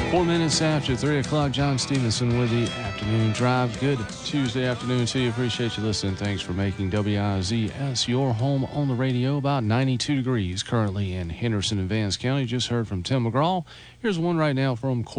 4 minutes after 3 o'clock, John Stevenson with the Afternoon Drive. Good Tuesday afternoon to you. Appreciate you listening. Thanks for making WIZS your home on the radio. About 92 degrees currently in Henderson and Vance County. Just heard from Tim McGraw. Here's one right now from